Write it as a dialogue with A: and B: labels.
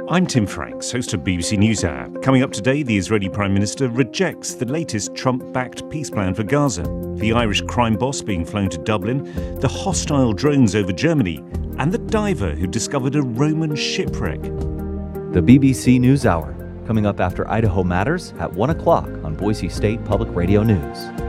A: I'm Tim Franks, host of BBC NewsHour. Coming up today, the Israeli Prime Minister rejects the latest Trump-backed peace plan for Gaza, the Irish crime boss being flown to Dublin, the hostile drones over Germany, and the diver who discovered a Roman shipwreck.
B: The BBC NewsHour, coming up after Idaho Matters at 1 o'clock on Boise State Public Radio News.